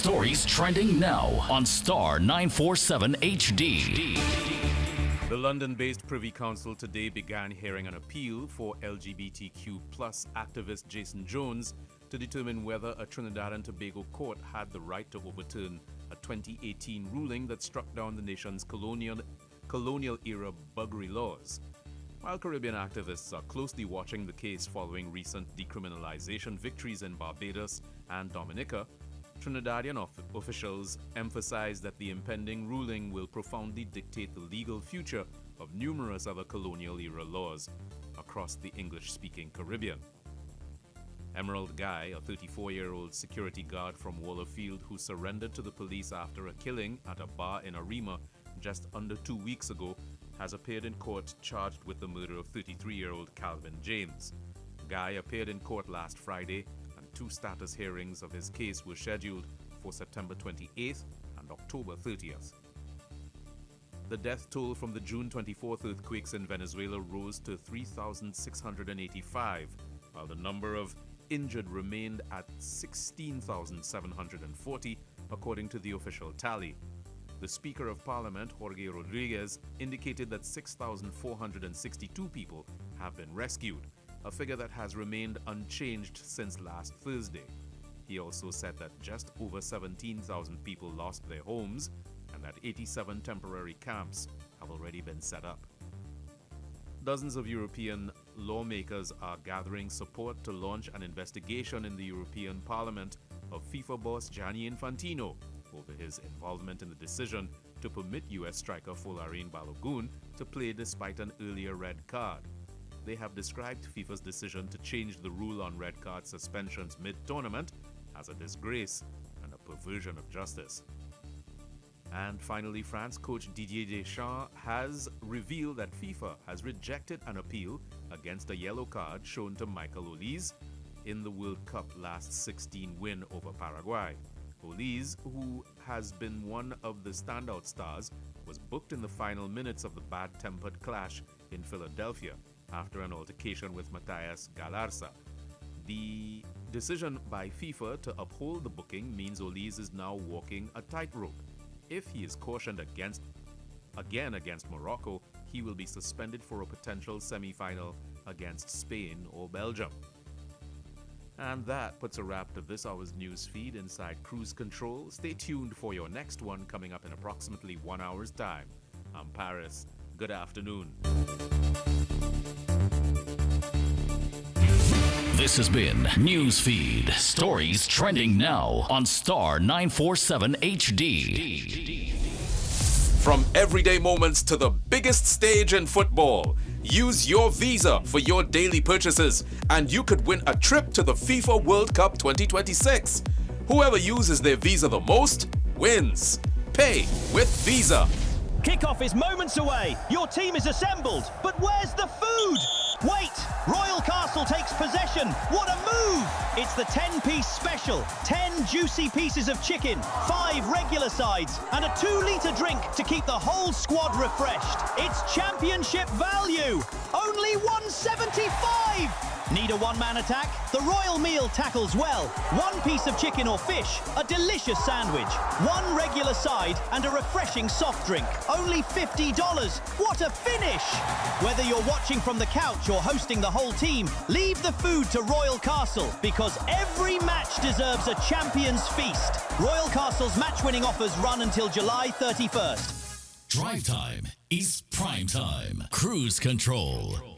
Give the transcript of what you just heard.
Stories trending now on Star 947 HD. The London-based Privy Council today began hearing an appeal for LGBTQ+ activist Jason Jones to determine whether a Trinidad and Tobago court had the right to overturn a 2018 ruling that struck down the nation's colonial-era buggery laws. While Caribbean activists are closely watching the case following recent decriminalization victories in Barbados and Dominica, Trinidadian officials emphasize that the impending ruling will profoundly dictate the legal future of numerous other colonial-era laws across the English-speaking Caribbean. Emerald Guy, a 34-year-old security guard from Wallerfield who surrendered to the police after a killing at a bar in Arima just under 2 weeks ago, has appeared in court charged with the murder of 33-year-old Calvin James. Guy appeared in court last Friday, and 2 status hearings of his case were scheduled for September 28th and October 30th. The death toll from the June 24th earthquakes in Venezuela rose to 3,685, while the number of injured remained at 16,740, according to the official tally. The Speaker of Parliament, Jorge Rodriguez, indicated that 6,462 people have been rescued, a figure that has remained unchanged since last Thursday. He also said that just over 17,000 people lost their homes and that 87 temporary camps have already been set up. Dozens of European lawmakers are gathering support to launch an investigation in the European Parliament of FIFA boss Gianni Infantino over his involvement in the decision to permit U.S. striker Folarin Balogun to play despite an earlier red card. They have described FIFA's decision to change the rule on red card suspensions mid-tournament as a disgrace and a perversion of justice. And finally, France coach Didier Deschamps has revealed that FIFA has rejected an appeal against a yellow card shown to Michael Olise in the World Cup last 16 win over Paraguay. Olise, who has been one of the standout stars, was booked in the final minutes of the bad-tempered clash in Philadelphia after an altercation with Matthias Galarza. The decision by FIFA to uphold the booking means Olise is now walking a tightrope. If he is cautioned against Morocco, he will be suspended for a potential semi-final against Spain or Belgium. And that puts a wrap to this hour's news feed inside Cruise Control. Stay tuned for your next one coming up in approximately 1 hour's time. I'm Paris. Good afternoon. This has been Newsfeed. Stories trending now on Star 947 HD. From everyday moments to the biggest stage in football, use your Visa for your daily purchases and you could win a trip to the FIFA World Cup 2026. Whoever uses their Visa the most wins. Pay with Visa. Kickoff is moments away. Your team is assembled, but where's the food? Wait! Royal Castle takes possession. What a move! It's the 10-piece special. 10 juicy pieces of chicken, 5 regular sides, and a 2-litre drink to keep the whole squad refreshed. It's championship value. Only $1.75. Need a one-man attack? The Royal Meal tackles well. 1 piece of chicken or fish, a delicious sandwich, 1 regular side, and a refreshing soft drink. Only $50. What a finish! Whether you're watching from the couch or hosting the whole team, leave the food to Royal Castle because every match deserves a champion's feast. Royal Castle's match-winning offers run until July 31st. Drive time is prime time. Cruise Control.